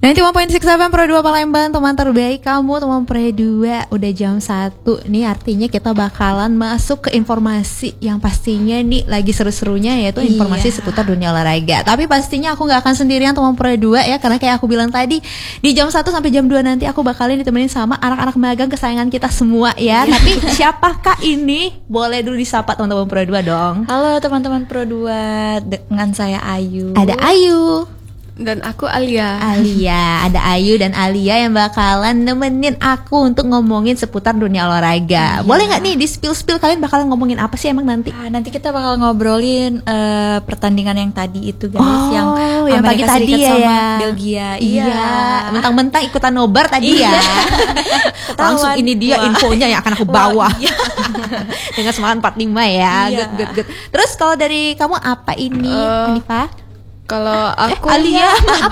91.6 FM Pro 2 Palembang, teman terbaik kamu, teman Pro 2. Udah jam 1 nih, artinya kita bakalan masuk ke informasi yang pastinya nih lagi seru-serunya, yaitu informasi seputar dunia olahraga. Tapi pastinya aku gak akan sendirian teman Pro 2 ya, karena kayak aku bilang tadi, di jam 1 sampai jam 2 nanti aku bakalin ditemenin sama anak-anak magang kesayangan kita semua ya. Tapi siapakah ini? Boleh dulu disapa teman-teman Pro 2 dong. Halo teman-teman Pro 2, dengan saya Ayu. Ada Ayu. Dan aku Alia. Ada Ayu dan Alia yang bakalan nemenin aku untuk ngomongin seputar dunia olahraga. Boleh nggak nih di spill kalian bakalan ngomongin apa sih emang nanti? Nanti kita bakal ngobrolin pertandingan yang tadi itu guys, yang pagi tadi ya, sama Belgia. Iya. Mentang-mentang ikutan nobar tadi ya. Langsung ini dia infonya yang akan aku bawa. Dengan semangat 45 ya. Good. Terus kalau dari kamu apa ini, Hanifah? Kalau aku Alia,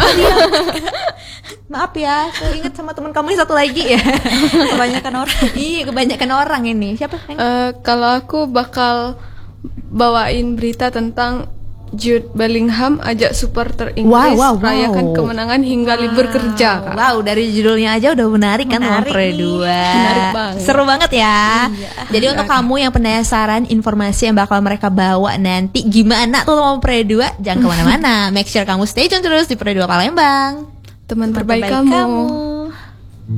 maaf ya, saya ingat sama teman kamu ini satu lagi ya. Kebanyakan orang. Iya, kebanyakan orang ini. Siapa? kalau aku bakal bawain berita tentang Jude Bellingham ajak supporter Inggris merayakan kemenangan hingga libur kerja. Kak. Wow, dari judulnya aja udah menarik kan, Pro 2. Menarik banget. Seru banget ya. Iya. Jadi untuk kamu yang penasaran informasi yang bakal mereka bawa nanti gimana tuh mau Pro 2, jangan kemana-mana. Make sure kamu stay tune terus di Pro 2 Palembang. Teman terbaik kamu.